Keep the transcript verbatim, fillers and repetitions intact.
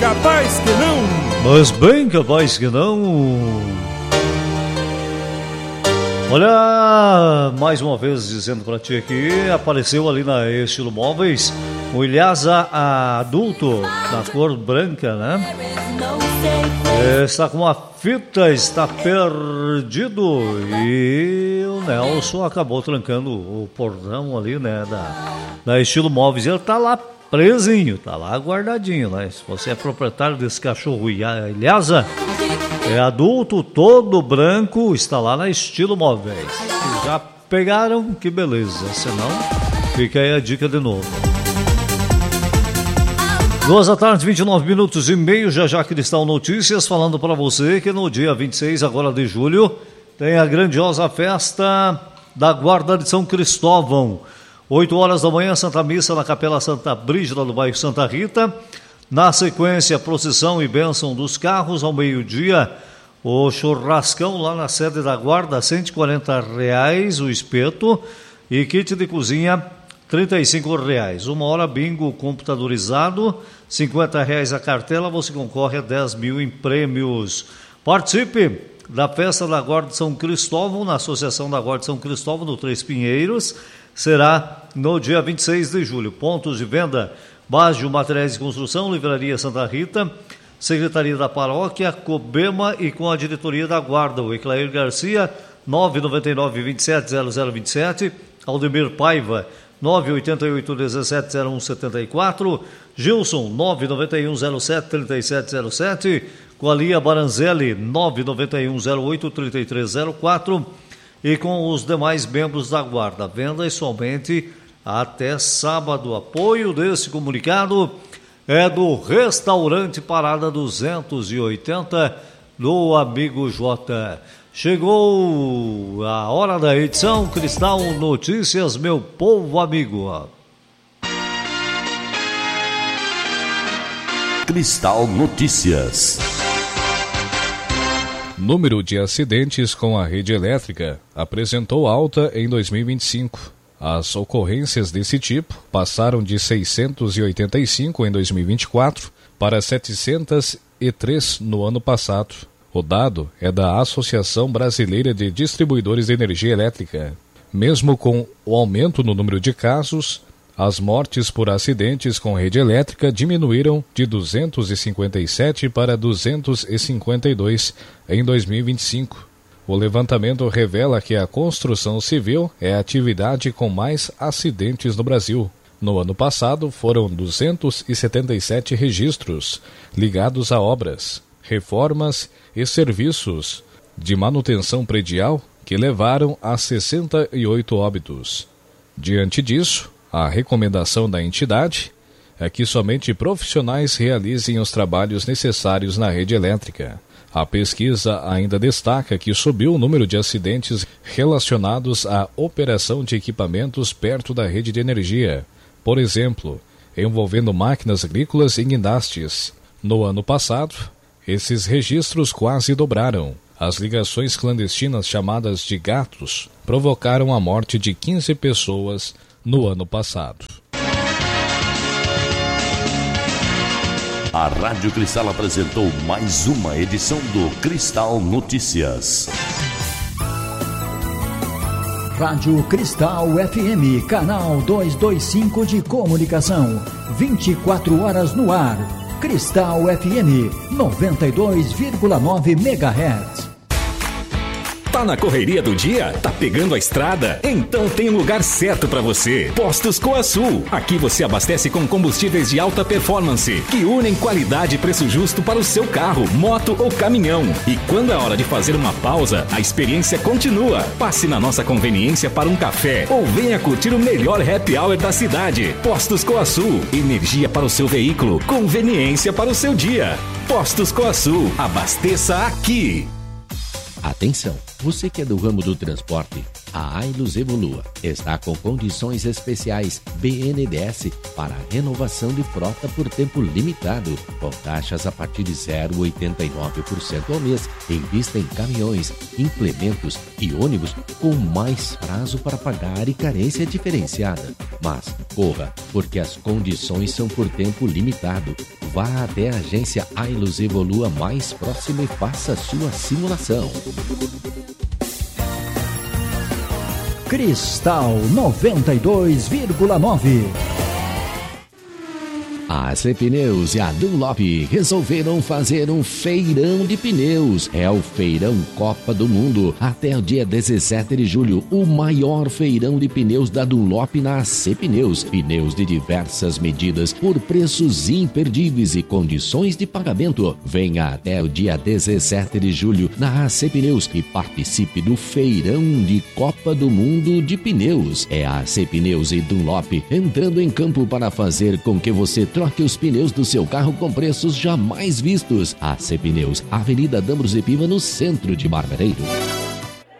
capaz que não. Mas bem capaz que não. Olha, mais uma vez dizendo pra ti aqui, apareceu ali na Estilo Móveis o Ilhasa adulto, na cor branca, né? É, está com uma fita, está perdido. E o Nelson acabou trancando o portão ali, né, da, da Estilo Móveis. Ele tá lá presinho, tá lá guardadinho, né? Se você é proprietário desse cachorro Ilhasa, é adulto, todo branco, está lá na Estilo Móveis. Se já pegaram, que beleza. Se não, fica aí a dica de novo. Duas da tarde, vinte e nove minutos e meio, já já Cristal Notícias, falando para você que no dia vinte e seis agora de julho tem a grandiosa festa da Guarda de São Cristóvão. oito horas da manhã, Santa Missa na Capela Santa Brígida do bairro Santa Rita. Na sequência, procissão e bênção dos carros. Ao meio-dia, o churrascão lá na sede da Guarda, cento e quarenta reais o espeto. E kit de cozinha, trinta e cinco reais. Uma hora bingo computadorizado, cinquenta reais a cartela, você concorre a dez mil em prêmios. Participe da festa da Guarda de São Cristóvão, na Associação da Guarda de São Cristóvão, no Três Pinheiros. Será no dia vinte e seis de julho. Pontos de venda: Baggio Materiais de Construção, Livraria Santa Rita, Secretaria da Paróquia, Cobema e com a diretoria da Guarda. O Eclair Garcia, nove nove nove, vinte e sete, zero zero vinte e sete. Aldemir Paiva, nove oito oito, um sete zero um sete quatro. Gilson, nove nove um, zero sete, três sete zero sete. Coalia Baranzelli, nove nove um, zero oito, três três zero quatro. E com os demais membros da Guarda. Vendas somente até sábado. Apoio desse comunicado é do Restaurante Parada duzentos e oitenta do amigo J. Chegou a hora da edição Cristal Notícias, meu povo amigo. Cristal Notícias. Número de acidentes com a rede elétrica apresentou alta em dois mil e vinte e cinco. As ocorrências desse tipo passaram de seiscentos e oitenta e cinco em dois mil e vinte e quatro para setecentos e três no ano passado. O dado é da Associação Brasileira de Distribuidores de Energia Elétrica. Mesmo com o aumento no número de casos, as mortes por acidentes com rede elétrica diminuíram de duzentos e cinquenta e sete para duzentos e cinquenta e dois em dois mil e vinte e cinco. O levantamento revela que a construção civil é a atividade com mais acidentes no Brasil. No ano passado, foram duzentos e setenta e sete registros ligados a obras, reformas e serviços de manutenção predial que levaram a sessenta e oito óbitos. Diante disso, a recomendação da entidade é que somente profissionais realizem os trabalhos necessários na rede elétrica. A pesquisa ainda destaca que subiu o número de acidentes relacionados à operação de equipamentos perto da rede de energia, por exemplo, envolvendo máquinas agrícolas e guindastes. No ano passado, esses registros quase dobraram. As ligações clandestinas chamadas de gatos provocaram a morte de quinze pessoas no ano passado. A Rádio Cristal apresentou mais uma edição do Cristal Notícias. Rádio Cristal F M, canal duzentos e vinte e cinco de comunicação, vinte e quatro horas no ar. Cristal F M, noventa e dois vírgula nove megahertz. Tá na correria do dia? Tá pegando a estrada? Então tem um lugar certo para você. Postos Coasul. Aqui você abastece com combustíveis de alta performance, que unem qualidade e preço justo para o seu carro, moto ou caminhão. E quando é hora de fazer uma pausa, a experiência continua. Passe na nossa conveniência para um café ou venha curtir o melhor happy hour da cidade. Postos Coasul. Energia para o seu veículo, conveniência para o seu dia. Postos Coasul. Abasteça aqui. Atenção! Você que é do ramo do transporte, a Ailus Evolua está com condições especiais B N D E S para renovação de frota por tempo limitado, com taxas a partir de zero vírgula oitenta e nove por cento ao mês. Invista em caminhões, implementos e ônibus com mais prazo para pagar e carência diferenciada. Mas corra, porque as condições são por tempo limitado. Vá até a agência Ailus Evolua mais próxima e faça sua simulação. Cristal noventa e dois vírgula nove. A A C Pneus e a Dunlop resolveram fazer um feirão de pneus. É o Feirão Copa do Mundo. Até o dia dezessete de julho, o maior feirão de pneus da Dunlop na A C Pneus. Pneus de diversas medidas por preços imperdíveis e condições de pagamento. Venha até o dia dezessete de julho na A C Pneus e participe do Feirão de Copa do Mundo de Pneus. É a A C Pneus e Dunlop entrando em campo para fazer com que você troque os pneus do seu carro com preços jamais vistos. A C Pneus, Avenida Dambros e Piva, no centro de Margareiro.